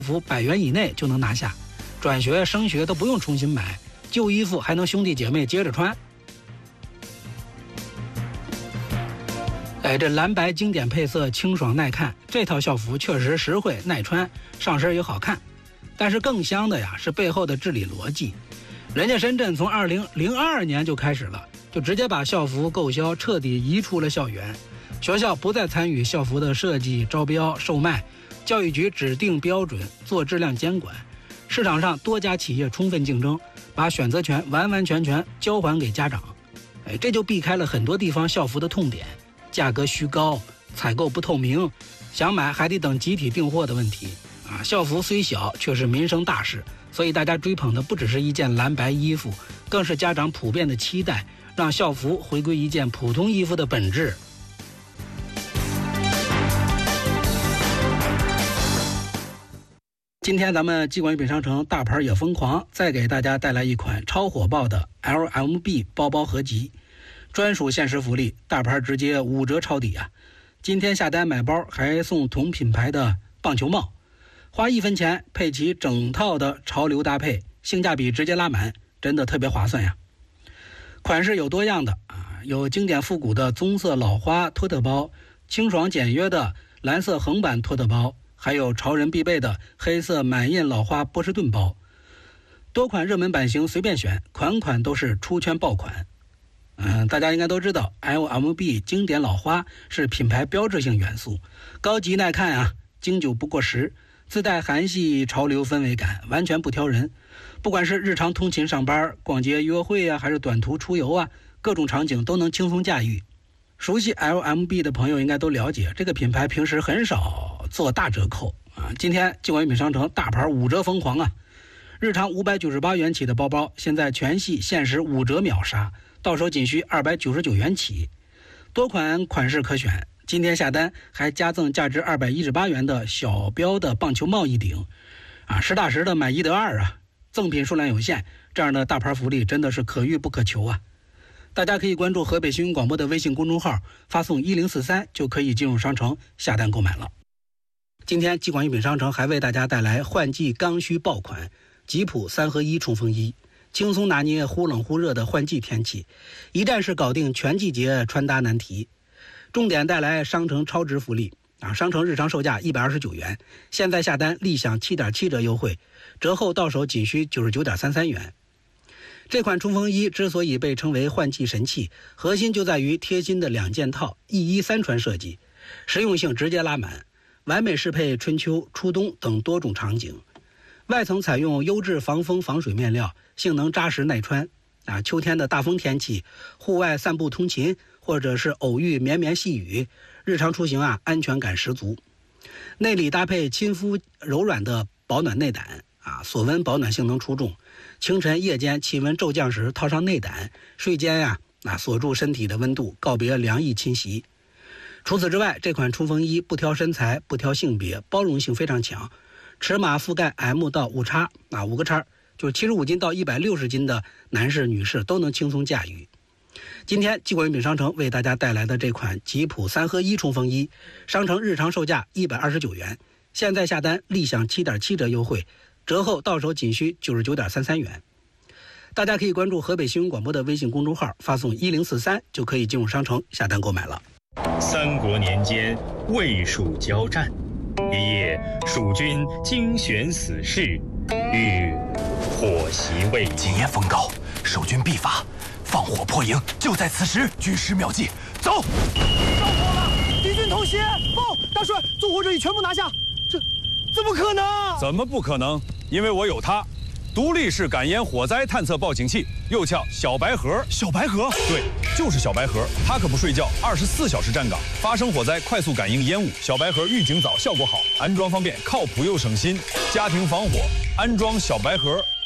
服100元以内就能拿下，转学升学都不用重新买，旧衣服还能兄弟姐妹接着穿。这蓝白经典配色，清爽耐看，这套校服确实实惠耐穿，上身也好看。但是更香的呀是背后的治理逻辑，人家深圳从2002年就开始了，就直接把校服购销彻底移出了校园，学校不再参与校服的设计、招标、售卖，教育局指定标准，做质量监管，市场上多家企业充分竞争，把选择权完完全全交还给家长。这就避开了很多地方校服的痛点，价格虚高、采购不透明、想买还得等集体订货的问题啊。校服虽小，却是民生大事，所以大家追捧的不只是一件蓝白衣服，更是家长普遍的期待，让校服回归一件普通衣服的本质。今天咱们激管品商城大牌也疯狂，再给大家带来一款超火爆的 LMB 包包合集，专属限时福利，大牌直接5折抄底啊！今天下单买包还送同品牌的棒球帽，花1分钱配齐整套的潮流搭配，性价比直接拉满，真的特别划算呀！款式有多样的啊，有经典复古的棕色老花托特包，清爽简约的蓝色横版托特包，还有潮人必备的黑色满印老花波士顿包，多款热门版型随便选，款款都是出圈爆款。大家应该都知道 LMB 经典老花是品牌标志性元素，高级耐看啊，经久不过时，自带韩系潮流氛围感，完全不挑人。不管是日常通勤上班、逛街约会啊，还是短途出游啊，各种场景都能轻松驾驭。熟悉 LMB 的朋友应该都了解，这个品牌平时很少做大折扣啊。今天激管品商城大牌5折疯狂啊！日常598元起的包包，现在全系限时5折秒杀，到手仅需299元起，多款款式可选。今天下单还加赠价值218元的小标的棒球帽一顶啊，实打实的买1得2啊！赠品数量有限，这样的大牌福利真的是可遇不可求啊！大家可以关注河北新闻广播的微信公众号，发送1043就可以进入商城下单购买了。今天激管品商城还为大家带来换季刚需爆款吉普3合1冲锋衣，轻松拿捏忽冷忽热的换季天气，一站式搞定全季节穿搭难题。重点带来商城超值福利啊！商城日常售价129元，现在下单立享7.7折优惠，折后到手仅需99.33元。这款冲锋衣之所以被称为换季神器，核心就在于贴心的2件套1衣3穿设计，实用性直接拉满，完美适配春秋、初冬等多种场景。外层采用优质防风防水面料，性能扎实耐穿啊！秋天的大风天气，户外散步通勤，或者是偶遇绵绵细雨，日常出行啊，安全感十足。内里搭配亲肤柔软的保暖内胆啊，锁温保暖性能出众。清晨夜间气温骤降时套上内胆，睡间锁住身体的温度，告别凉意侵袭。除此之外，这款冲锋衣不挑身材，不挑性别，包容性非常强，尺码覆盖 M 到5叉5个叉，就是75斤到160斤的男士女士都能轻松驾驭。今天激管品商城为大家带来的这款吉普3合1冲锋衣，商城日常售价129元，现在下单立享7.7折优惠，折后到手仅需99.33元。大家可以关注河北新闻广播的微信公众号，发送1043就可以进入商城下单购买了。 三国年间，魏蜀交战，一夜蜀军精选死士，欲火袭魏。 谨言奉告，守军必发，放火破营，就在此时。军师妙计，走！ 着火了，敌军偷袭！报，大帅，纵火者已全部拿下。这怎么可能？ 怎么不可能？因为我有它，独立式感烟火灾探测报警器，又叫小白盒。 小白盒？ 对，就是小白盒，它可不睡觉，24小时站岗，发生火灾快速感应烟雾。小白盒预警早，效果好，安装方便，靠谱又省心。家庭防火，安装小白盒